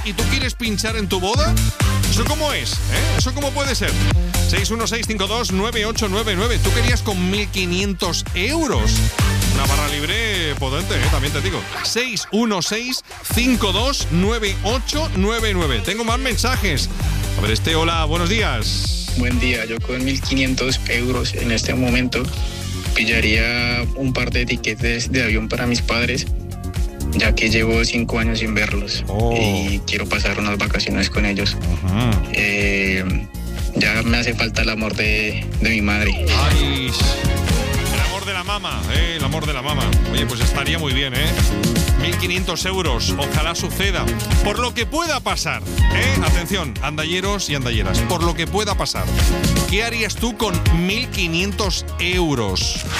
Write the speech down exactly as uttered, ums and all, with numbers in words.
y tú quieres pinchar en tu boda. ¿Eso cómo es? ¿Eh? ¿Eso cómo puede ser? seis uno seis cinco dos nueve ocho nueve nueve. Tú querías con mil quinientos euros. Una barra libre potente, ¿eh? También te digo. seis uno seis cinco dos nueve ocho nueve nueve. Tengo más mensajes. A ver, este, hola, buenos días. Buen día, yo con mil quinientos euros en este momento pillaría un par de tiquetes de avión para mis padres, ya que llevo cinco años sin verlos oh. y quiero pasar unas vacaciones con ellos. Uh-huh. Eh, ya me hace falta el amor de, de mi madre. Ay, el amor de la mama, eh, el amor de la mama. Oye, pues estaría muy bien, ¿eh? mil quinientos euros, ojalá suceda. Por lo que pueda pasar, ¿eh? Atención, andalleros y andalleras, por lo que pueda pasar. ¿Qué harías tú con mil quinientos euros?